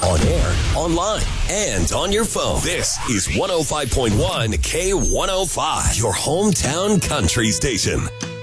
On air, online, and on your phone. This is 105.1 K105, your hometown country station.